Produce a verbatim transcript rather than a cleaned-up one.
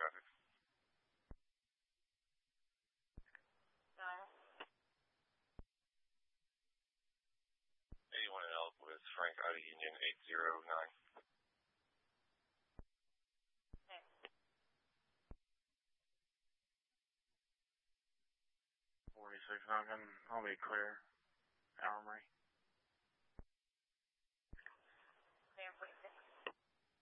traffic. Nine. eighty-one and Elk with Frank out of Union eight zero nine. Okay. forty-six Duncan, I'll be clear. Armory.